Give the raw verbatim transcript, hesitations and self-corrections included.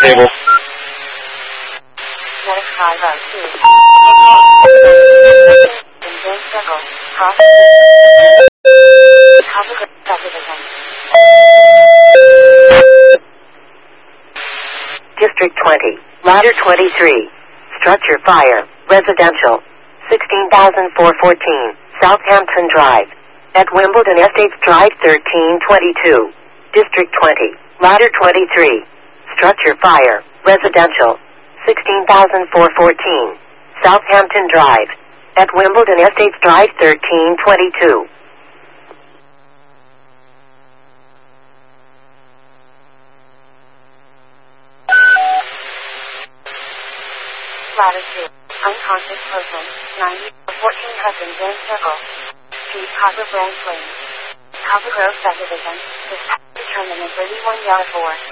table. Medic five oh two. In James Circle. Cross. Topograph subdivision. District twenty. Ladder twenty-three. Structure fire. Residential. sixteen thousand four hundred fourteen. Southampton Drive. At Wimbledon Estates Drive thirteen twenty-two. District twenty. Ladder twenty-three. Structure fire. Residential. sixteen thousand four hundred fourteen. Southampton Drive. At Wimbledon Estates Drive thirteen twenty-two. Ladder two. Unconscious person. ninety fourteen Hudson James Circle. Street Copper Branch Lane. Copper Grove Subdivision. Dispatch determined in thirty-one yard four.